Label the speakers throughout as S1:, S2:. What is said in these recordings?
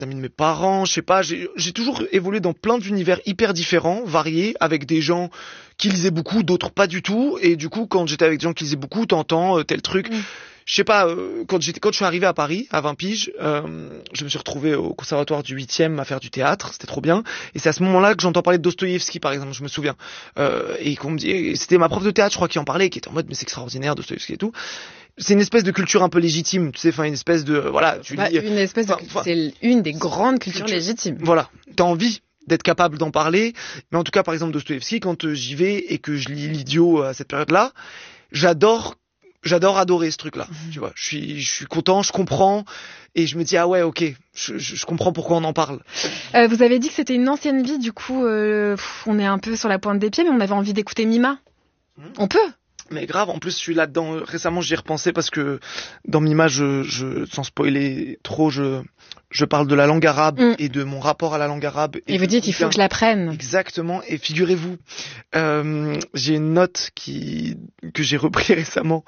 S1: amis de mes parents, je sais pas, j'ai toujours évolué dans plein d'univers hyper différents, variés, avec des gens qui lisaient beaucoup, d'autres pas du tout, et du coup, quand j'étais avec des gens qui lisaient beaucoup, t'entends tel truc. Je sais pas, quand je suis arrivé à Paris, à 20 piges, je me suis retrouvé au conservatoire du 8e à faire du théâtre, c'était trop bien, et c'est à ce moment-là que j'entends parler de Dostoïevski, par exemple, je me souviens, et qu'on me dit, et c'était ma prof de théâtre, je crois, qui en parlait, qui était en mode, mais c'est extraordinaire, Dostoïevski et tout. C'est une espèce de culture un peu légitime, tu sais, enfin une espèce de voilà, tu lis
S2: c'est une des grandes cultures légitimes.
S1: Voilà, t'as envie d'être capable d'en parler, mais en tout cas par exemple Dostoïevski, quand j'y vais et que je lis l'Idiot à cette période-là, j'adore adorer ce truc-là. Tu vois, je suis content, je comprends et je me dis ah ouais, OK, je comprends pourquoi on en parle.
S2: Vous avez dit que c'était une ancienne vie, du coup on est un peu sur la pointe des pieds, mais on avait envie d'écouter Mima. On peut.
S1: Mais grave, en plus je suis là-dedans. Récemment j'y ai repensé parce que dans Mima, sans spoiler trop, je parle de la langue arabe et de mon rapport à la langue arabe.
S2: Et vous dites il faut que je l'apprenne.
S1: Exactement. Et figurez-vous, j'ai une note que j'ai repris récemment,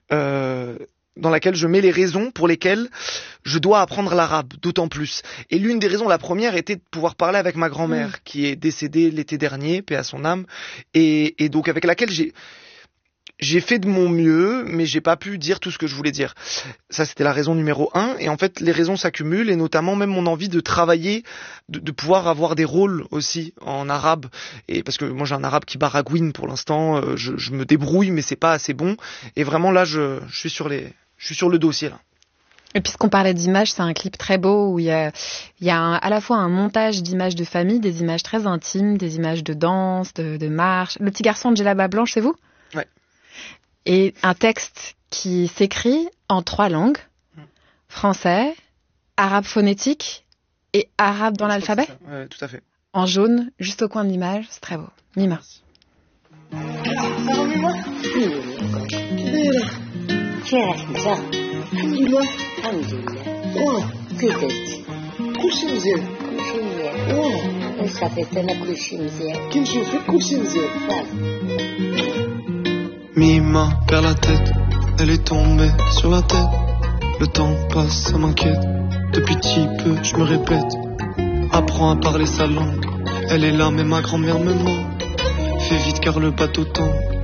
S1: dans laquelle je mets les raisons pour lesquelles je dois apprendre l'arabe, d'autant plus. Et l'une des raisons, la première, était de pouvoir parler avec ma grand-mère, qui est décédée l'été dernier, paix à son âme, et donc avec laquelle j'ai fait de mon mieux, mais j'ai pas pu dire tout ce que je voulais dire. Ça, c'était la raison numéro 1. Et en fait, les raisons s'accumulent, et notamment même mon envie de travailler, de pouvoir avoir des rôles aussi en arabe. Et parce que moi, j'ai un arabe qui baragouine pour l'instant. Je me débrouille, mais c'est pas assez bon. Et vraiment, là, je suis sur le dossier, là.
S2: Et puisqu'on parlait d'images, c'est un clip très beau où il y a à la fois un montage d'images de famille, des images très intimes, des images de danse, de marche. Le petit garçon de djellaba blanche, c'est vous ?
S1: Ouais.
S2: Et un texte qui s'écrit en 3 langues, français, arabe phonétique et arabe dans l'alphabet.
S1: Ouais, tout à fait.
S2: En jaune, juste au coin de l'image, c'est très beau. Mima.
S3: Mima perd la tête, elle est tombée sur la tête. Le temps passe, ça m'inquiète. Depuis petit peu, je me répète. Apprends à parler sa langue. Elle est là, mais ma grand-mère me manque. Fais vite car le bateau tangue.